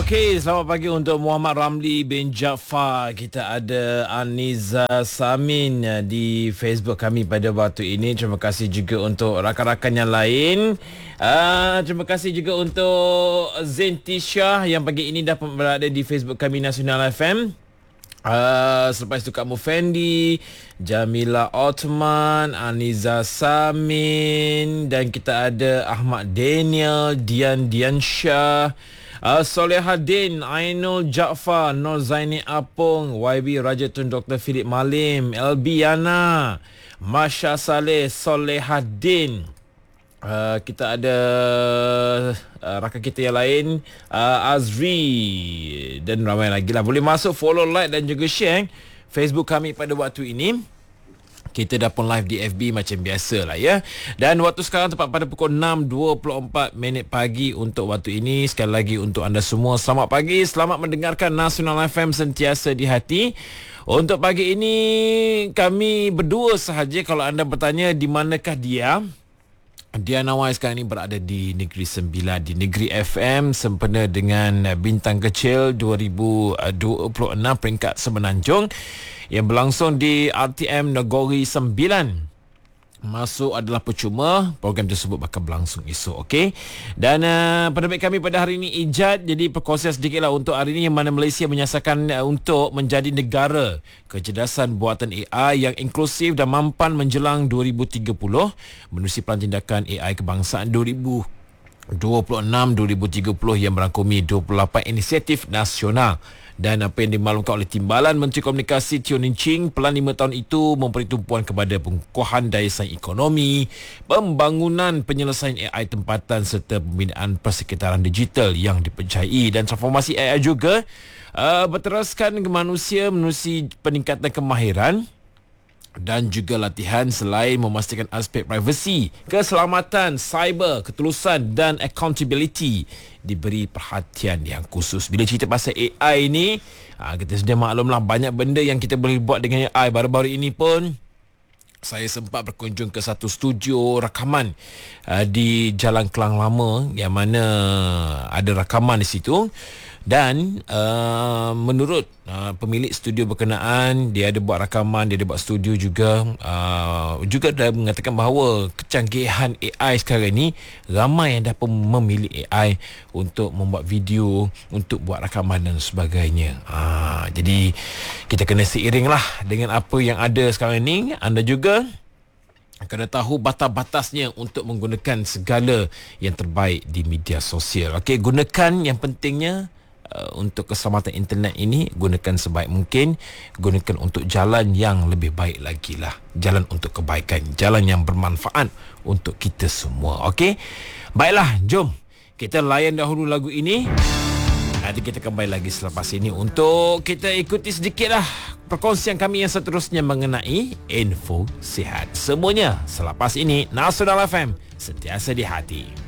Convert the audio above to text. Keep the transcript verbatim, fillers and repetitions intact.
Okey, selamat pagi untuk Muhammad Ramli bin Jaafar. Kita ada Aniza Samin di Facebook kami pada waktu ini. Terima kasih juga untuk rakan-rakan yang lain. Uh, terima kasih juga untuk Zain Tisha yang pagi ini dah berada di Facebook kami Nasional F M. Uh, selepas itu Kak Mufendi, Jamila Othman, Aniza Samin, dan kita ada Ahmad Daniel, Dian Diansyah, Uh, Solehadin, Ainul Jaafar, Nur Zaini Apung, Y B Rajatun, Doktor Philip Malim, L B Yana, Masya Saleh, Solehadin. Uh, kita ada uh, rakan kita yang lain, uh, Azri, dan ramai lagi lah. Boleh masuk, follow, like dan juga share Facebook kami pada waktu ini. Kita dah pun live di F B macam biasa lah ya. Dan waktu sekarang tepat pada pukul enam dua puluh empat minit pagi untuk waktu ini. Sekali lagi untuk anda semua, selamat pagi. Selamat mendengarkan Nasional F M sentiasa di hati. Untuk pagi ini kami berdua sahaja. Kalau anda bertanya di manakah dia, Dia Nawai sekarang ini berada di Negeri Sembilan, di Negeri F M, sempena dengan Bintang Kecil dua ribu dua puluh enam peringkat semenanjung yang berlangsung di R T M Negeri Sembilan. Masuk adalah percuma. Program tersebut bakal berlangsung esok, okey. Dan uh, pada baik kami pada hari ini ijat, jadi perkongsian sedikitlah untuk hari ini, yang mana Malaysia menyasarkan uh, untuk menjadi negara kecerdasan buatan A I yang inklusif dan mampan menjelang dua ribu tiga puluh menerusi Pelan Tindakan A I Kebangsaan dua ribu dua puluh enam dua ribu tiga puluh yang merangkumi dua puluh lapan inisiatif nasional. Dan apa yang dimaklumkan oleh Timbalan Menteri Komunikasi Teo Ning Ching, pelan lima tahun itu memberi tumpuan kepada pengukuhan daya saing ekonomi, pembangunan penyelesaian A I tempatan serta pembinaan persekitaran digital yang dipercayai. Dan transformasi A I juga uh, berteraskan ke manusia menerusi peningkatan kemahiran dan juga latihan selain memastikan aspek privasi, keselamatan, cyber, ketulusan dan accountability diberi perhatian yang khusus. Bila cerita pasal A I ni, ha, kita sedia maklumlah banyak benda yang kita boleh buat dengan A I. Baru-baru ini pun saya sempat berkunjung ke satu studio rakaman uh, di Jalan Kelang Lama, yang mana ada rakaman di situ. Dan uh, menurut uh, pemilik studio berkenaan, dia ada buat rakaman, dia ada buat studio juga. Uh, juga dah mengatakan bahawa kecanggihan A I sekarang ni, ramai yang dah pun memilih A I untuk membuat video, untuk buat rakaman dan sebagainya. Uh, jadi kita kena seiring lah dengan apa yang ada sekarang ni. Anda juga kena tahu batas-batasnya untuk menggunakan segala yang terbaik di media sosial. Okey, gunakan yang pentingnya Uh, untuk keselamatan internet ini, gunakan sebaik mungkin. Gunakan untuk jalan yang lebih baik lagi lah. Jalan untuk kebaikan, jalan yang bermanfaat untuk kita semua. Okey, baiklah, jom kita layan dahulu lagu ini. Nanti kita kembali lagi selepas ini untuk kita ikuti sedikitlah perkongsian kami yang seterusnya mengenai info sihat. Semuanya selepas ini. Nasional F M, sentiasa di hati.